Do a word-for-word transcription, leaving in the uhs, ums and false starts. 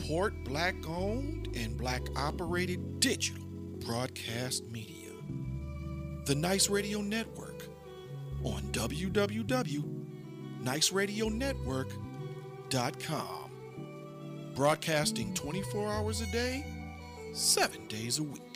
Support black-owned and black-operated digital broadcast media. The Nice Radio Network on w w w dot nice radio network dot com. Broadcasting twenty-four hours a day, seven days a week.